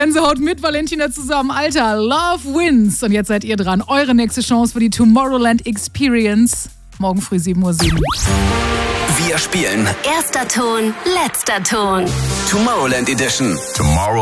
Gänsehaut mit Valentina zusammen. Alter, Love wins. Und jetzt seid ihr dran. Eure nächste Chance für die Tomorrowland Experience. Morgen früh 7:07 Uhr. Wir spielen Erster Ton, letzter Ton. Tomorrowland Edition. Tomorrow